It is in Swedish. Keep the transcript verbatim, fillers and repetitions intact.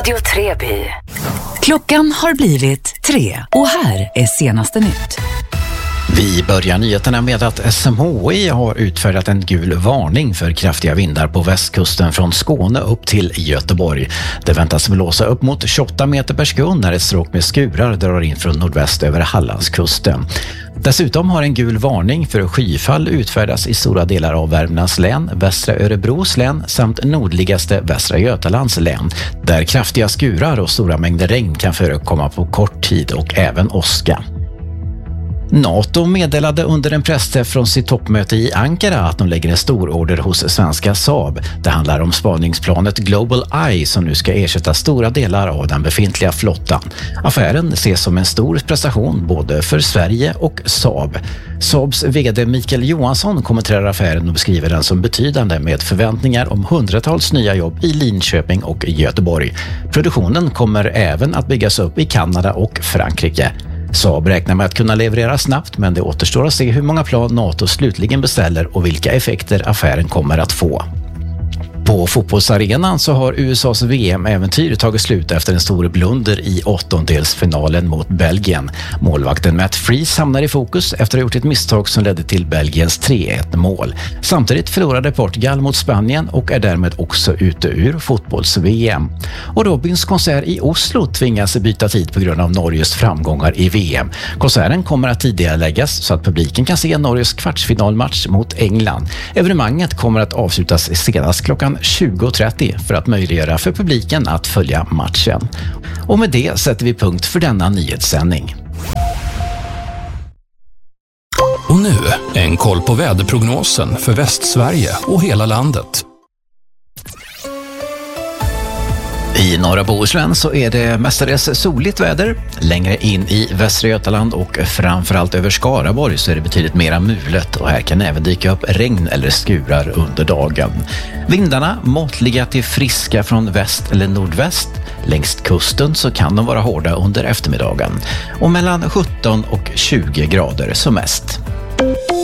Radio Treby. Klockan har blivit tre och här är senaste nytt. Vi börjar nyheterna med att S M H I har utfärdat en gul varning för kraftiga vindar på västkusten från Skåne upp till Göteborg. Det väntas blåsa upp mot tjugoåtta meter per sekund när ett stråk med skurar drar in från nordväst över Hallandskusten. Dessutom har en gul varning för skyfall utfärdas i stora delar av Värmlands län, västra Örebros län samt nordligaste västra Götalands län, där kraftiga skurar och stora mängder regn kan förekomma på kort tid och även åska. NATO meddelade under en pressträff från sitt toppmöte i Ankara att de lägger en stor order hos svenska Saab. Det handlar om spaningsplanet Global Eye som nu ska ersätta stora delar av den befintliga flottan. Affären ses som en stor prestation både för Sverige och Saab. Saabs vd Mikael Johansson kommenterar affären och beskriver den som betydande med förväntningar om hundratals nya jobb i Linköping och Göteborg. Produktionen kommer även att byggas upp i Kanada och Frankrike. Saab räknar med att kunna leverera snabbt, men det återstår att se hur många plan NATO slutligen beställer och vilka effekter affären kommer att få. På fotbollsarenan så har U S A:s V M-äventyr tagit slut efter en stor blunder i åttondelsfinalen mot Belgien. Målvakten Matt Freese hamnar i fokus efter att ha gjort ett misstag som ledde till Belgiens tre ett mål. Samtidigt förlorade Portugal mot Spanien och är därmed också ute ur fotbolls-V M. Och Robins konsert i Oslo tvingas byta tid på grund av Norges framgångar i V M. Konserten kommer att tidigareläggas så att publiken kan se Norges kvartsfinalmatch mot England. Evenemanget kommer att avslutas senast klockan tjugo trettio för att möjliggöra för publiken att följa matchen. Och med det sätter vi punkt för denna nyhetssändning. Och nu en koll på väderprognosen för Västsverige och hela landet. I norra Bohuslän så är det mestadels soligt väder. Längre in i västra Götaland och framförallt över Skaraborg så är det betydligt mera mulet och här kan även dyka upp regn eller skurar under dagen. Vindarna måttliga till friska från väst eller nordväst. Längs kusten så kan de vara hårda under eftermiddagen och mellan sjutton och tjugo grader som mest.